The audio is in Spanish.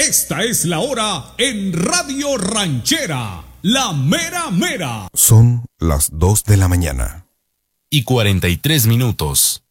Esta es la hora en Radio Ranchera, la mera mera. Son las 2 de la mañana. Y 43 minutos.